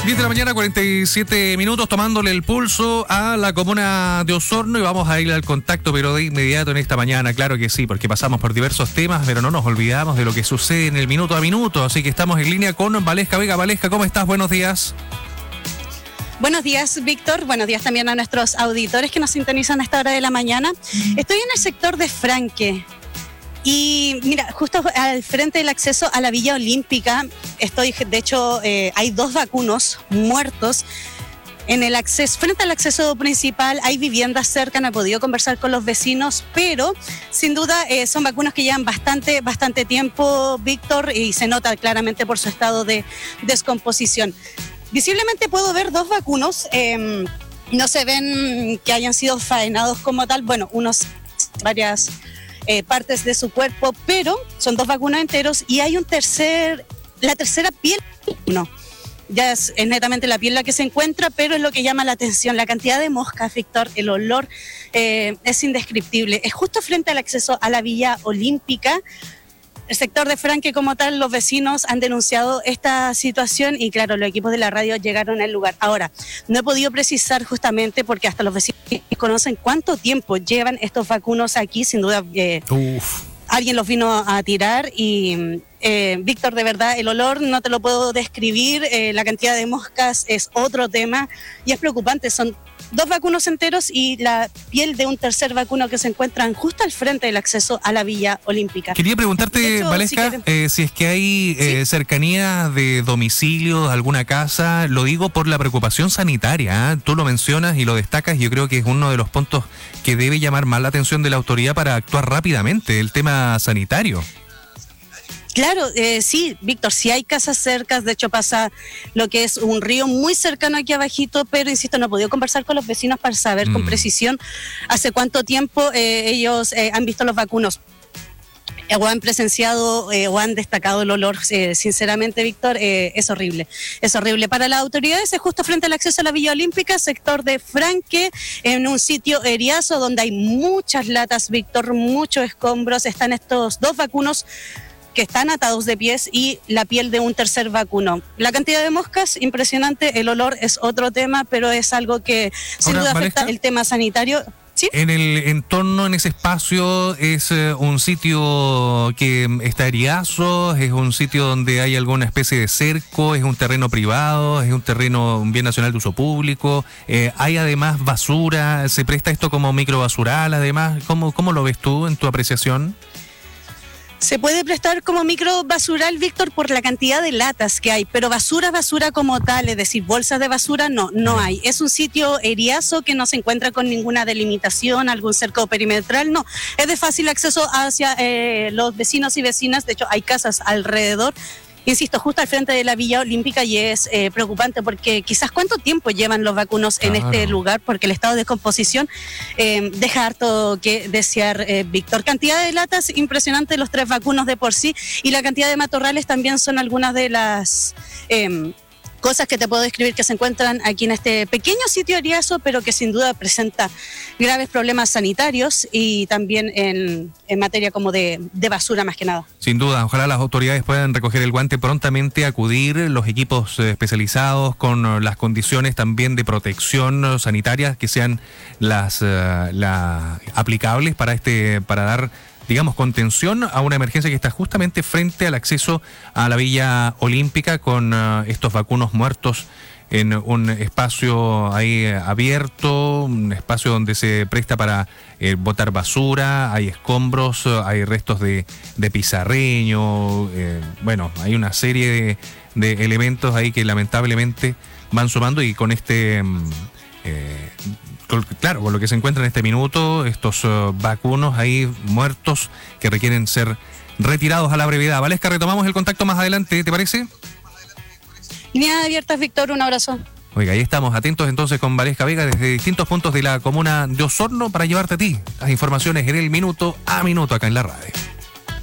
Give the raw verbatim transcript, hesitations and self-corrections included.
diez de la mañana, cuarenta y siete minutos, tomándole el pulso a la comuna de Osorno y vamos a ir al contacto, pero de inmediato en esta mañana, claro que sí, porque pasamos por diversos temas, pero no nos olvidamos de lo que sucede en el minuto a minuto, así que estamos en línea con Valesca Vega. Valesca, ¿cómo estás? Buenos días. Buenos días, Víctor. Buenos días también a nuestros auditores que nos sintonizan a esta hora de la mañana. Estoy en el sector de Franque. Y mira, justo al frente del acceso a la Villa Olímpica, estoy, de hecho, eh, hay dos vacunos muertos en el acceso, frente al acceso principal. Hay viviendas cerca, no he podido conversar con los vecinos, pero sin duda eh, son vacunos que llevan bastante, bastante tiempo, Víctor, y se nota claramente por su estado de descomposición. Visiblemente puedo ver dos vacunos, eh, no se ven que hayan sido faenados como tal, bueno, unos varias... Eh, partes de su cuerpo, pero son dos vacunos enteros y hay un tercer, la tercera piel, no, ya es, es netamente la piel la que se encuentra, pero es lo que llama la atención, la cantidad de moscas, Víctor, el olor eh, es indescriptible. Es justo frente al acceso a la Villa Olímpica. El sector de Franque como tal, los vecinos han denunciado esta situación y claro, los equipos de la radio llegaron al lugar. Ahora, no he podido precisar justamente porque hasta los vecinos conocen cuánto tiempo llevan estos vacunos aquí, sin duda eh, alguien los vino a tirar y eh, Víctor, de verdad, el olor no te lo puedo describir, eh, la cantidad de moscas es otro tema y es preocupante, son dos vacunos enteros y la piel de un tercer vacuno que se encuentran justo al frente del acceso a la Villa Olímpica. Quería preguntarte, hecho, Valesca, si, eh, si es que hay eh, ¿sí? cercanía de domicilio, de alguna casa, lo digo por la preocupación sanitaria, ¿eh? Tú lo mencionas y lo destacas, yo creo que es uno de los puntos que debe llamar más la atención de la autoridad para actuar rápidamente, el tema sanitario. Claro, eh, sí, Víctor, sí hay casas cercas, de hecho pasa lo que es un río muy cercano aquí abajito, pero insisto, no he podido conversar con los vecinos para saber mm. con precisión hace cuánto tiempo eh, ellos eh, han visto los vacunos. Eh, o han presenciado eh, o han destacado el olor, eh, sinceramente, Víctor, eh, es horrible, es horrible. Para las autoridades es justo frente al acceso a la Villa Olímpica, sector de Franque, en un sitio eriazo donde hay muchas latas, Víctor, muchos escombros, están estos dos vacunos que están atados de pies y la piel de un tercer vacuno. La cantidad de moscas, impresionante, el olor es otro tema, pero es algo que sin Ahora, duda afecta Valesca, el tema sanitario. ¿Sí? En el entorno, en ese espacio, ¿es eh, un sitio que está eriazo? ¿Es un sitio donde hay alguna especie de cerco? ¿Es un terreno privado? ¿Es un terreno, un bien nacional de uso público? Eh, ¿Hay además basura? ¿Se presta esto como microbasural además? ¿Cómo, cómo lo ves tú en tu apreciación? Se puede prestar como micro basural, Víctor, por la cantidad de latas que hay, pero basura, basura como tal, es decir, bolsas de basura, no, no hay. Es un sitio eriazo que no se encuentra con ninguna delimitación, algún cerco perimetral, no. Es de fácil acceso hacia eh, los vecinos y vecinas, de hecho hay casas alrededor. Insisto, justo al frente de la Villa Olímpica y es eh, preocupante porque quizás cuánto tiempo llevan los vacunos en claro. este lugar porque el estado de descomposición eh, deja harto que desear, eh, Víctor. Cantidad de latas impresionante, los tres vacunos de por sí y la cantidad de matorrales también son algunas de las... Eh, cosas que te puedo describir que se encuentran aquí en este pequeño sitio eriazo, pero que sin duda presenta graves problemas sanitarios y también en, en materia como de, de basura más que nada. Sin duda, ojalá las autoridades puedan recoger el guante prontamente, acudir los equipos especializados con las condiciones también de protección sanitaria que sean las, uh, las aplicables para este, para dar digamos, contención a una emergencia que está justamente frente al acceso a la Villa Olímpica con uh, estos vacunos muertos en un espacio ahí abierto, un espacio donde se presta para eh, botar basura, hay escombros, hay restos de, de pizarreño, eh, bueno, hay una serie de, de elementos ahí que lamentablemente van sumando y con este... Eh, Claro, con lo que se encuentra en este minuto, estos uh, vacunos ahí muertos que requieren ser retirados a la brevedad. Valesca, retomamos el contacto más adelante, ¿te parece? Líneas abiertas, Víctor, un abrazo. Oiga, ahí estamos atentos entonces con Valesca Vega desde distintos puntos de la comuna de Osorno para llevarte a ti las informaciones en el minuto a minuto acá en la radio.